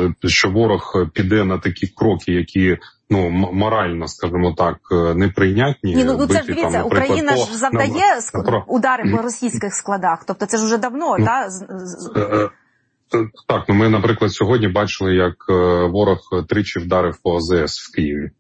що ворог піде на такі кроки, які морально, скажімо так, неприйнятні. Ні, це ж дивіться, Україна ж завдає удари по російських складах, тобто це ж уже давно, Так, ми, наприклад, сьогодні бачили, як ворог тричі вдарив по АЗС в Києві.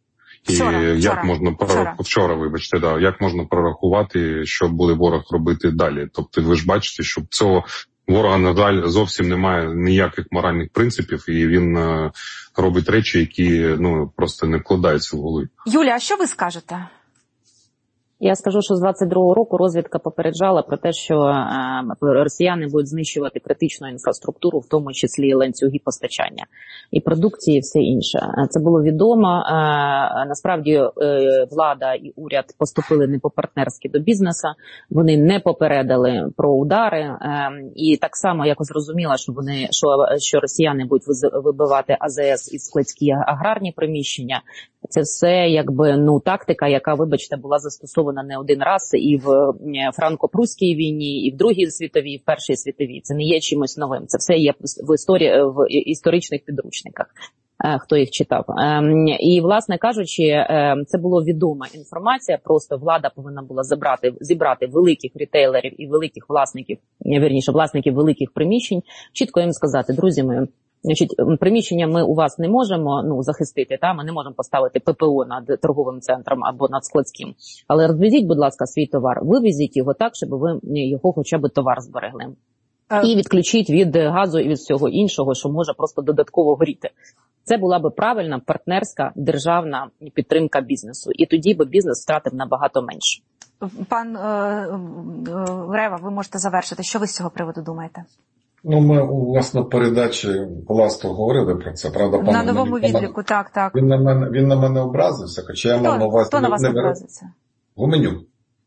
Вчора, вибачте, як можна прорахувати, що буде ворог робити далі? Тобто ви ж бачите, що цього ворога, на жаль, зовсім немає ніяких моральних принципів, і він робить речі, які просто не вкладаються в голові. Юля, а що ви скажете? Я скажу, що з 22-го року розвідка попереджала про те, що росіяни будуть знищувати критичну інфраструктуру, в тому числі ланцюги постачання і продукції, і все інше. Це було відомо. Насправді влада і уряд поступили не по-партнерськи до бізнесу, вони не попередили про удари. І так само, як зрозуміло, що росіяни будуть вибивати АЗС і складські аграрні приміщення. Це все тактика, яка, вибачте, була застосована не один раз і в франко-прусській війні, і в Другій світовій, і в Першій світовій. Це не є чимось новим. Це все є в історичних підручниках, хто їх читав. І, власне кажучи, це була відома інформація, просто влада повинна була зібрати великих рітейлерів і великих власників великих приміщень, чітко їм сказати: друзі мої, приміщення ми у вас не можемо захистити, ми не можемо поставити ППО над торговим центром або над складським, але розвезіть, будь ласка, свій товар, вивезіть його так, щоб ви його хоча б товар зберегли. І відключіть від газу і від всього іншого, що може просто додатково горіти. Це була би правильна партнерська державна підтримка бізнесу. І тоді би бізнес втратив набагато менше. Пан Рева, ви можете завершити. Що ви з цього приводу думаєте? Ми у вас на передачі власне говорили про це, правда? На новому відліку, так. Він на мене образився, хоча я мав на увазі... Хто на вас образився? Гуменюк.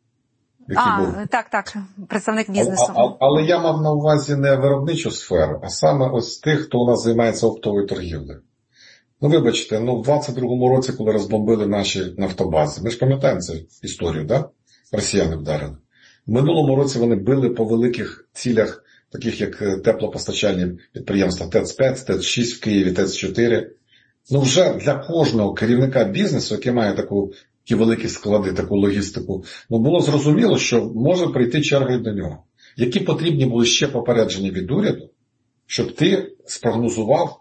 Так, представник бізнесу. Але я мав на увазі не виробничу сферу, а саме ось тих, хто у нас займається оптовою торгівлею. Вибачте, в 22-му році, коли розбомбили наші нафтобази, ми ж пам'ятаємо цю історію, да? Росіяни вдарили. В минулому році вони били по великих цілях, таких як теплопостачальні підприємства ТЕЦ-5, ТЕЦ-6 в Києві, ТЕЦ-4. Вже для кожного керівника бізнесу, який має такі великі склади, таку логістику, було зрозуміло, що може прийти черга до нього. Які потрібні були ще попередження від уряду, щоб ти спрогнозував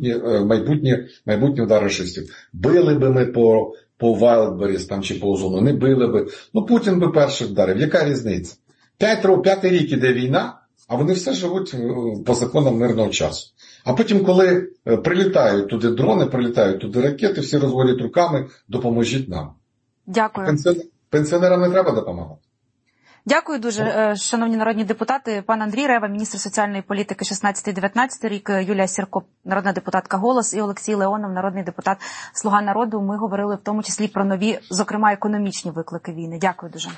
майбутні удари рашистів. Били би ми по Вайлдберріс чи по Озону, не били би. Путін би перший вдарив. Яка різниця? 5 рік іде війна, а вони все живуть по законам мирного часу. А потім, коли прилітають туди дрони, прилітають туди ракети, всі розводять руками: допоможіть нам. Дякую. Пенсіонерам не треба допомагати. Дякую дуже, шановні народні депутати. Пан Андрій Рева, міністр соціальної політики 16-19 рік, Юлія Сірко, народна депутатка «Голос», і Олексій Леонов, народний депутат «Слуга народу». Ми говорили в тому числі про нові, зокрема, економічні виклики війни. Дякую дуже.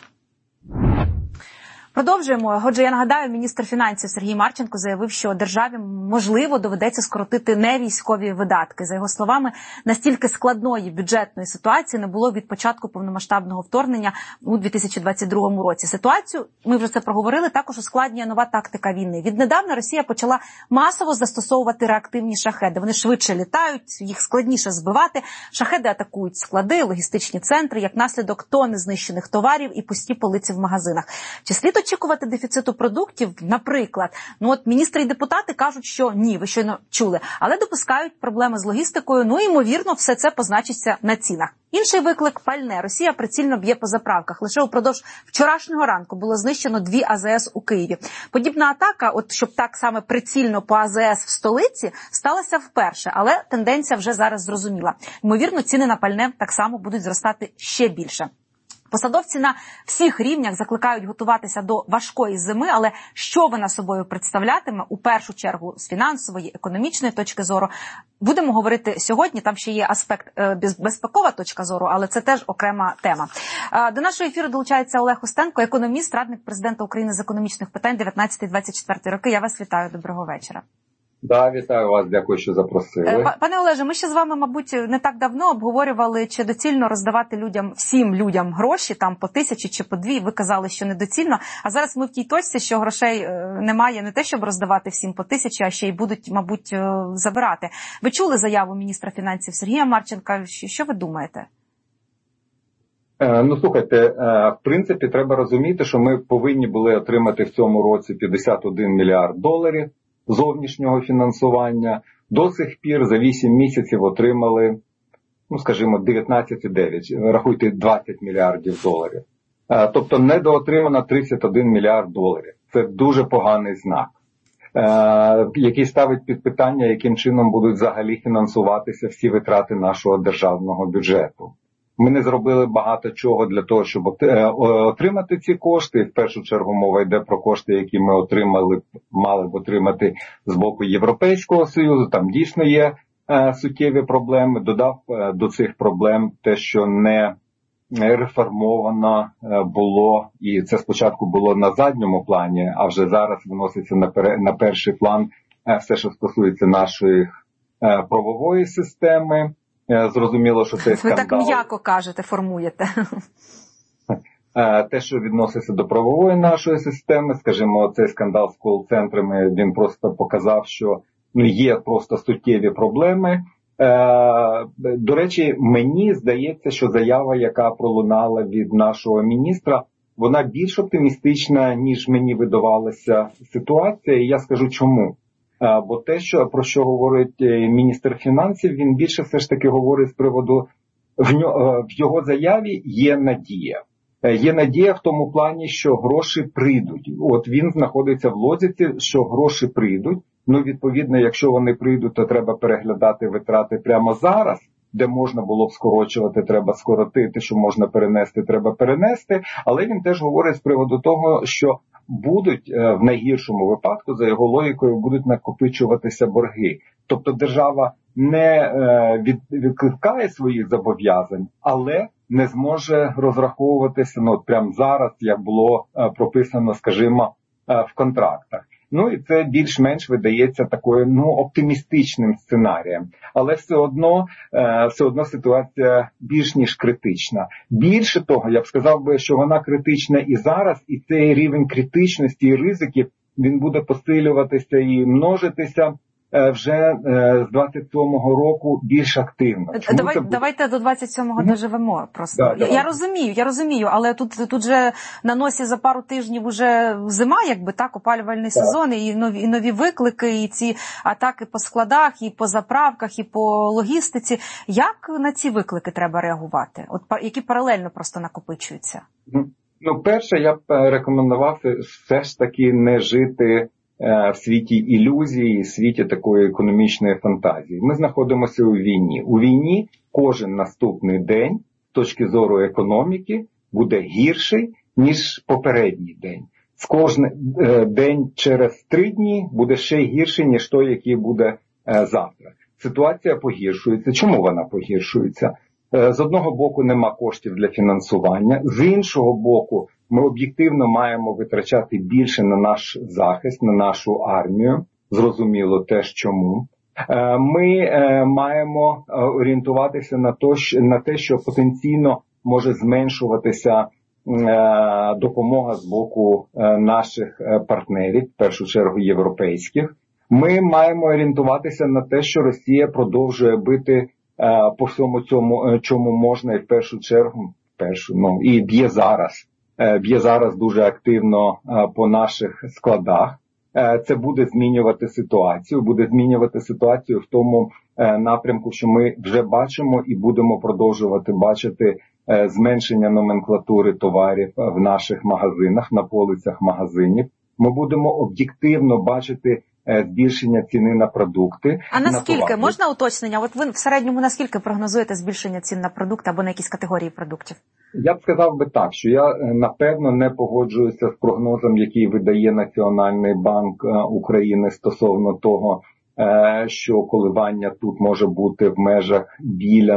Продовжуємо. Отже, я нагадаю, міністр фінансів Сергій Марченко заявив, що державі, можливо, доведеться скоротити невійськові видатки. За його словами, настільки складної бюджетної ситуації не було від початку повномасштабного вторгнення у 2022 році. Ситуацію, ми вже це проговорили, також ускладнює нова тактика війни. Віднедавна Росія почала масово застосовувати реактивні шахеди. Вони швидше літають, їх складніше збивати. Шахеди атакують склади, логістичні центри, як наслідок тонни знищених товарів і пусті полиці в магазинах. Чи слід очікувати дефіциту продуктів, наприклад? Міністри і депутати кажуть, що ні, ви щойно чули, але допускають проблеми з логістикою, ймовірно, все це позначиться на цінах. Інший виклик – пальне. Росія прицільно б'є по заправках. Лише упродовж вчорашнього ранку було знищено 2 АЗС у Києві. Подібна атака, щоб так саме прицільно по АЗС в столиці, сталася вперше, але тенденція вже зараз зрозуміла. Ймовірно, ціни на пальне так само будуть зростати ще більше. Посадовці на всіх рівнях закликають готуватися до важкої зими, але що вона собою представлятиме, у першу чергу з фінансової, економічної точки зору, будемо говорити сьогодні. Там ще є аспект безпекова точка зору, але це теж окрема тема. До нашого ефіру долучається Олег Устенко, економіст, радник президента України з економічних питань 19-24 роки. Я вас вітаю, доброго вечора. Да, вітаю вас, дякую, що запросили. Пане Олеже, ми ще з вами, мабуть, не так давно обговорювали, чи доцільно роздавати всім людям гроші, там по 1000 чи по 2, ви казали, що недоцільно, а зараз ми в тій точці, що грошей немає не те, щоб роздавати всім по 1000, а ще й будуть, мабуть, забирати. Ви чули заяву міністра фінансів Сергія Марченка, що ви думаєте? Ну, слухайте, в принципі, треба розуміти, що ми повинні були отримати в цьому році $51 мільярд зовнішнього фінансування. До сих пір за 8 місяців отримали, ну, скажімо, 19,9, рахуйте, $20 мільярдів. Тобто недоотримано $31 мільярд. Це дуже поганий знак, який ставить під питання, яким чином будуть взагалі фінансуватися всі витрати нашого державного бюджету. Ми не зробили багато чого для того, щоб отримати ці кошти. В першу чергу мова йде про кошти, які ми мали б отримати з боку Європейського Союзу. Там дійсно є суттєві проблеми. Додав до цих проблем те, що не реформовано було, і це спочатку було на задньому плані, а вже зараз виноситься на перший план все, що стосується нашої правової системи. Зрозуміло, що цей скандал... Ви так м'яко кажете, формуєте. Те, що відноситься до правової нашої системи, скажімо, цей скандал з кол-центрами, він просто показав, що є просто суттєві проблеми. До речі, мені здається, що заява, яка пролунала від нашого міністра, вона більш оптимістична, ніж мені видавалася ситуація, і я скажу чому. Бо те, про що говорить міністр фінансів, він більше все ж таки говорить з приводу, в його заяві є надія. Є надія в тому плані, що гроші прийдуть. От він знаходиться в логіці, що гроші прийдуть. Ну, відповідно, якщо вони прийдуть, то треба переглядати витрати прямо зараз, де можна було б скорочувати, треба скоротити, що можна перенести, треба перенести. Але він теж говорить з приводу того, що будуть в найгіршому випадку, за його логікою, будуть накопичуватися борги. Тобто держава не відкликає своїх зобов'язань, але не зможе розраховуватися, ну, от прямо зараз, як було прописано, скажімо, в контрактах. Ну, і це більш-менш видається такою, оптимістичним сценарієм. Але все одно ситуація більш ніж критична. Більше того, я б сказав би, що вона критична і зараз, і цей рівень критичності і ризиків, він буде посилюватися і множитися вже з 27-го року більш активно. Давайте до 27-го доживемо просто. Да, я розумію, але тут же на носі за пару тижнів уже зима, якби так, опалювальний сезон, і нові виклики, і ці атаки по складах, і по заправках, і по логістиці. Як на ці виклики треба реагувати? От які паралельно просто накопичуються? Ну, перше, я б рекомендував все ж таки не жити в світі ілюзії, в світі такої економічної фантазії. Ми знаходимося у війні. У війні кожен наступний день, з точки зору економіки, буде гірший, ніж попередній день. З кожен день через 3 дні буде ще гірший, ніж той, який буде завтра. Ситуація погіршується. Чому вона погіршується? З одного боку нема коштів для фінансування, з іншого боку ми об'єктивно маємо витрачати більше на наш захист, на нашу армію. Зрозуміло теж чому. Ми маємо орієнтуватися на те, що потенційно може зменшуватися допомога з боку наших партнерів, в першу чергу європейських. Ми маємо орієнтуватися на те, що Росія продовжує бити по всьому цьому, чому можна, і в першу чергу, і б'є зараз дуже активно по наших складах. Це буде змінювати ситуацію в тому напрямку, що ми вже бачимо і будемо продовжувати бачити зменшення номенклатури товарів в наших магазинах, на полицях магазинів. Ми будемо об'єктивно бачити збільшення ціни на продукти. А наскільки? Можна уточнення? От ви в середньому наскільки прогнозуєте збільшення цін на продукти або на якісь категорії продуктів? Я б сказав би так, що я, напевно, не погоджуюся з прогнозом, який видає Національний банк України стосовно того, що коливання тут може бути в межах біля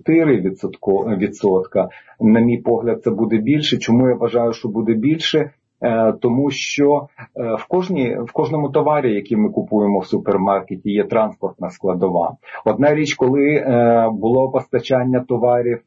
0,2-0,4%. На мій погляд, це буде більше. Чому я вважаю, що буде більше? Тому що в кожному товарі, який ми купуємо в супермаркеті, є транспортна складова. Одна річ, коли було постачання товарів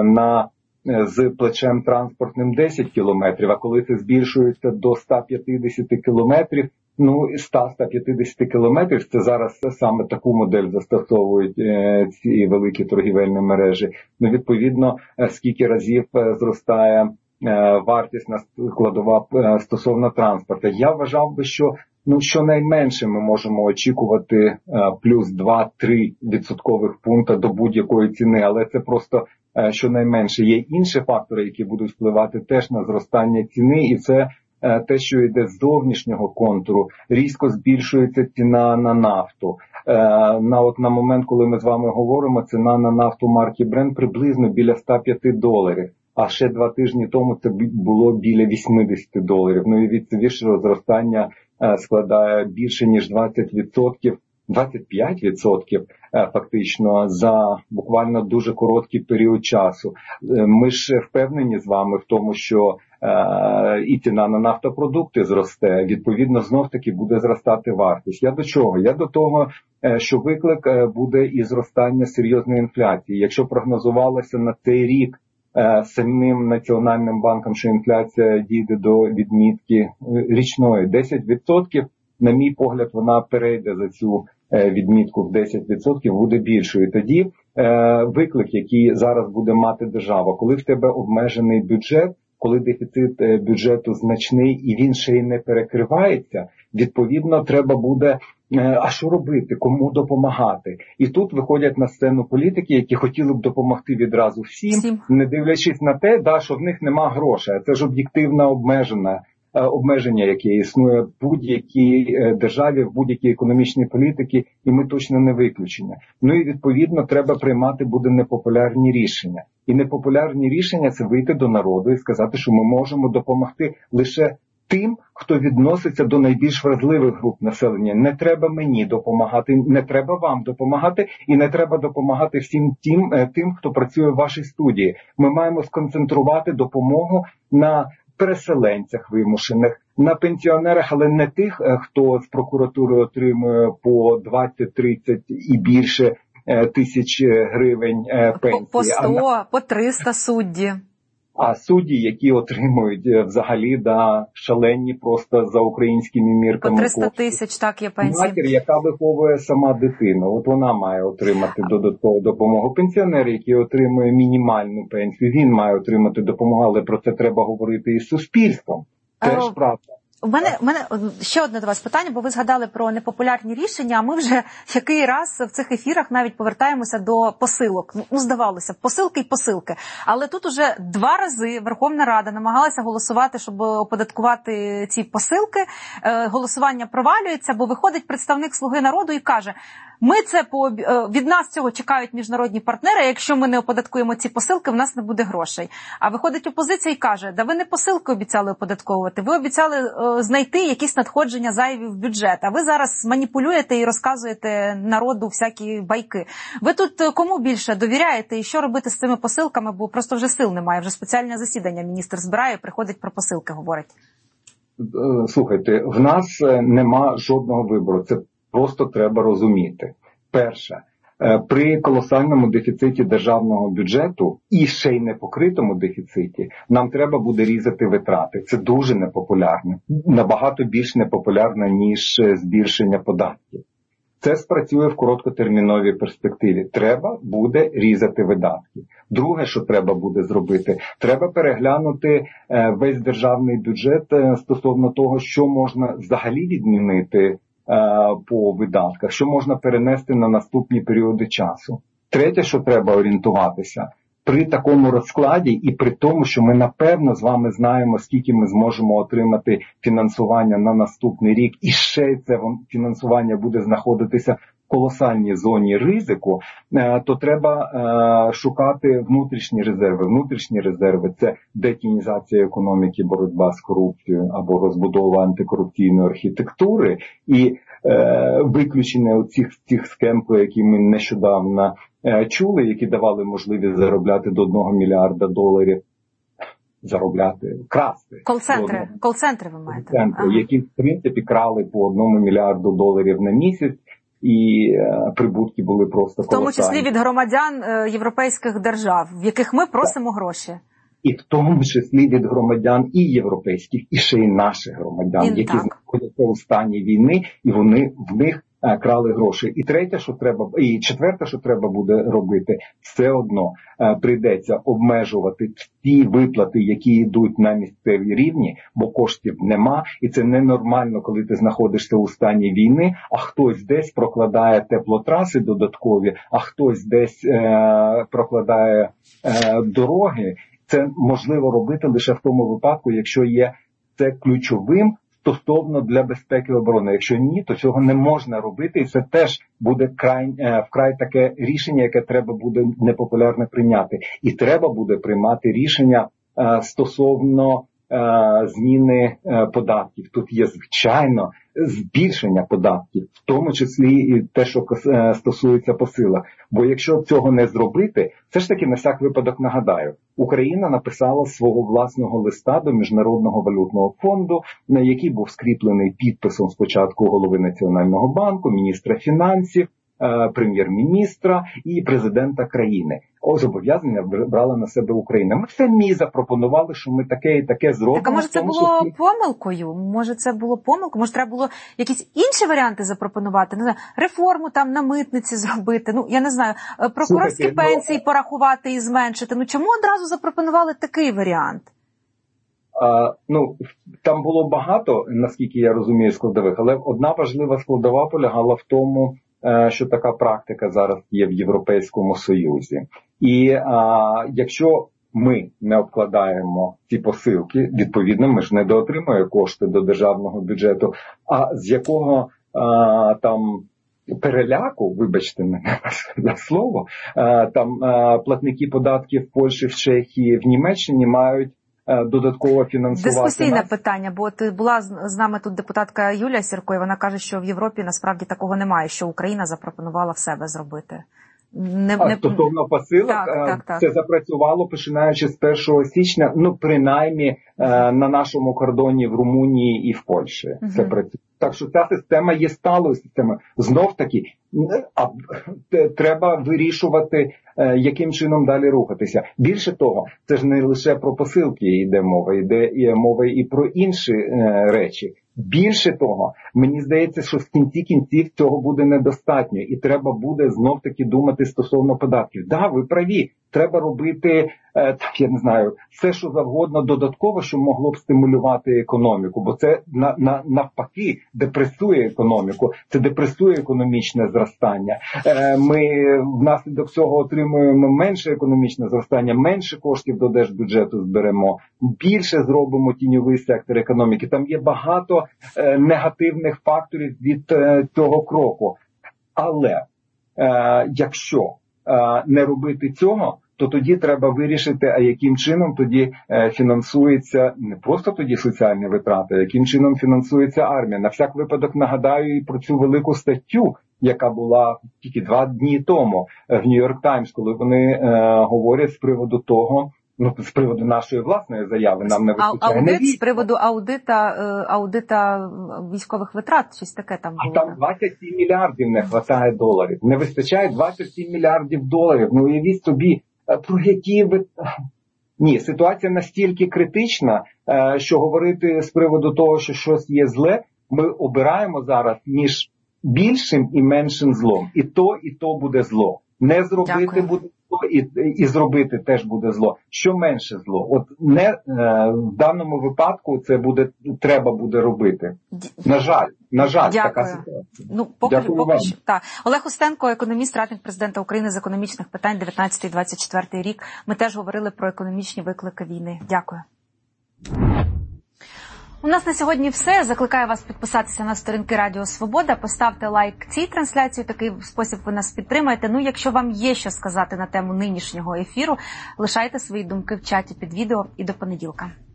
з плечем транспортним 10 кілометрів, а коли це збільшується до 150 кілометрів, 100-150 кілометрів, це зараз саме таку модель застосовують ці великі торгівельні мережі. Відповідно, скільки разів зростає вартісна складова стосовно транспорту. Я вважав би, що щонайменше ми можемо очікувати плюс 2-3 відсоткових пункти до будь-якої ціни, але це просто щонайменше. Є інші фактори, які будуть впливати теж на зростання ціни, і це те, що йде з зовнішнього контуру. Різко збільшується ціна на нафту. На момент, коли ми з вами говоримо, ціна на нафту марки Brent приблизно біля $105. А ще 2 тижні тому це було біля $80. І від цього зростання складає більше ніж 20%, 25% фактично за буквально дуже короткий період часу. Ми ж впевнені з вами в тому, що і ціна на нафтопродукти зросте, відповідно знов-таки буде зростати вартість. Я до чого? Я до того, що виклик буде і зростання серйозної інфляції. Якщо прогнозувалося на цей рік самим Національним банком, що інфляція дійде до відмітки річної 10%, на мій погляд, вона перейде за цю відмітку в 10%, буде більшою. Тоді виклик, який зараз буде мати держава, коли в тебе обмежений бюджет, коли дефіцит бюджету значний і він ще й не перекривається, відповідно, треба буде, а що робити, кому допомагати. І тут виходять на сцену політики, які хотіли б допомогти відразу всім, не дивлячись на те, що в них нема грошей. Це ж об'єктивно обмеження, яке існує в будь-якій державі, в будь-якій економічній політиці, і ми точно не виключення. І відповідно треба приймати буде непопулярні рішення. І непопулярні рішення – це вийти до народу і сказати, що ми можемо допомогти лише тим, хто відноситься до найбільш вразливих груп населення. Не треба мені допомагати, не треба вам допомагати і не треба допомагати всім тим, хто працює в вашій студії. Ми маємо сконцентрувати допомогу на переселенцях вимушених, на пенсіонерах, але не тих, хто з прокуратури отримує по 20-30 і більше тисяч гривень пенсії. По 100, по 300 судді. А судді, які отримують взагалі шалені просто за українськими мірками. По 300 тисяч, так, є пенсії. Матір, яка виховує сама дитину, вона має отримати додаткову допомогу. Пенсіонер, який отримує мінімальну пенсію, він має отримати допомогу, але про це треба говорити із суспільством. Теж правда. У мене ще одне до вас питання, бо ви згадали про непопулярні рішення, а ми вже який раз в цих ефірах навіть повертаємося до посилок. Здавалося, посилки й посилки. Але тут уже 2 рази Верховна Рада намагалася голосувати, щоб оподаткувати ці посилки. Голосування провалюється, бо виходить представник «Слуги народу» і каже: від нас цього чекають міжнародні партнери, якщо ми не оподаткуємо ці посилки, в нас не буде грошей. А виходить опозиція і каже: да ви не посилки обіцяли оподатковувати, ви обіцяли знайти якісь надходження зайві в бюджет, а ви зараз маніпулюєте і розказуєте народу всякі байки. Ви тут кому більше довіряєте і що робити з цими посилками, бо просто вже сил немає, вже спеціальне засідання міністр збирає, приходить про посилки говорить. Слухайте, в нас нема жодного вибору, це просто треба розуміти. Перше, при колосальному дефіциті державного бюджету і ще й непокритому дефіциті нам треба буде різати витрати. Це дуже непопулярно. Набагато більш непопулярно, ніж збільшення податків. Це спрацює в короткотерміновій перспективі. Треба буде різати видатки. Друге, що треба буде зробити, треба переглянути весь державний бюджет стосовно того, що можна взагалі відмінити по видатках, що можна перенести на наступні періоди часу. Третє, що треба орієнтуватися, при такому розкладі і при тому, що ми напевно з вами знаємо, скільки ми зможемо отримати фінансування на наступний рік, і ще це фінансування буде знаходитися в колосальній зоні ризику, то треба шукати внутрішні резерви. Внутрішні резерви – це детінізація економіки, боротьба з корупцією або розбудова антикорупційної архітектури і виключення цих схем, про які ми нещодавно чули, які давали можливість заробляти до $1 мільярда. заробляти, красти. Кол-центри ви маєте? Кол-центри, які, в принципі, крали по $1 мільярду на місяць, і прибутки були просто колосальні. В тому числі від громадян європейських держав, в яких ми просимо гроші. І в тому числі від громадян і європейських, і ще й наших громадян, які знаходяться у стані війни, і вони в них крали гроші. І четверте, що треба буде робити, все одно прийдеться обмежувати ті виплати, які йдуть на місцеві рівні, бо коштів нема, і це ненормально, коли ти знаходишся у стані війни, а хтось десь прокладає теплотраси додаткові, а хтось десь прокладає дороги. Це можливо робити лише в тому випадку, якщо є це ключовим стосовно для безпеки і оборони. Якщо ні, то цього не можна робити, і це теж буде вкрай таке рішення, яке треба буде непопулярне прийняти. І треба буде приймати рішення стосовно зміни податків. Тут є, звичайно, збільшення податків, в тому числі і те, що стосується посилок. Бо якщо цього не зробити, все ж таки на всяк випадок нагадаю, Україна написала свого власного листа до Міжнародного валютного фонду, на який був скріплений підписом спочатку голови Національного банку, міністра фінансів, прем'єр-міністра і президента країни. Зобов'язання брала на себе Україна. Ми самі запропонували, що ми таке і таке зробимо. Так, а може це було помилкою? Може це було помилкою? Може треба було якісь інші варіанти запропонувати? Не знаю, реформу там на митниці зробити? Ну, я не знаю, прокурорські пенсії порахувати і зменшити. Ну, чому одразу запропонували такий варіант? Там було багато, наскільки я розумію, складових, але одна важлива складова полягала в тому, що така практика зараз є в Європейському Союзі. І якщо ми не обкладаємо ці посилки, відповідно, ми ж не доотримуємо кошти до державного бюджету, а з якого там переляку, вибачте мене за слово, там платники податків в Польщі, в Чехії, в Німеччині мають додатково фінансувати. Дискусійне питання, бо от була з нами тут депутатка Юлія Сірко, і вона каже, що в Європі насправді такого немає, що Україна запропонувала в себе зробити. Стосовно посилок, так. Це запрацювало починаючи з 1 січня, принаймні на нашому кордоні в Румунії і в Польщі. Це працює. Так що ця система є сталою системою. Знов-таки, треба вирішувати, яким чином далі рухатися. Більше того, це ж не лише про посилки йде мова і про інші речі. Більше того, мені здається, що в кінці кінців цього буде недостатньо, і треба буде знов-таки думати стосовно податків. Да, ви праві, треба робити, я не знаю, все, що завгодно додатково, що могло б стимулювати економіку, бо це навпаки депресує економіку, це депресує економічне зростання. Ми внаслідок цього отримуємо менше економічне зростання, менше коштів до держбюджету зберемо, більше зробимо тіньовий сектор економіки. Там є багато негативних факторів від цього кроку. Але якщо не робити цього, то тоді треба вирішити, а яким чином тоді фінансується не просто тоді соціальні витрати, а яким чином фінансується армія. На всяк випадок нагадаю і про цю велику статтю, яка була тільки 2 дні тому в Нью-Йорк Таймс, коли вони говорять з приводу того, з приводу нашої власної заяви, нам не вистачає. З приводу аудита військових витрат, щось таке там було. А там 27 мільярдів не вистачає доларів. Не вистачає 27 мільярдів доларів. Уявіть собі, про які ви... Ні, ситуація настільки критична, що говорити з приводу того, що щось є зле, ми обираємо зараз між більшим і меншим злом. І то буде зло. Не зробити Дякую. буде зло, і зробити теж буде зло. Що менше зло? От в даному випадку це треба буде робити. На жаль, така ситуація. Поки що. Так. Олег Устенко, економіст, радник президента України з економічних питань 19-24 рік. Ми теж говорили про економічні виклики війни. Дякую. У нас на сьогодні все. Закликаю вас підписатися на сторінки Радіо Свобода, поставте лайк цій трансляції, такий спосіб ви нас підтримаєте. Якщо вам є що сказати на тему нинішнього ефіру, лишайте свої думки в чаті під відео і до понеділка.